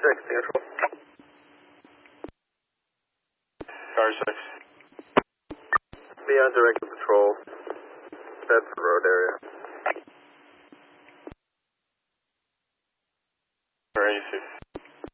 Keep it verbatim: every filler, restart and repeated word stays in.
six, control. Car six. Be on directed patrol. Bedford Road area. Car eighty-six.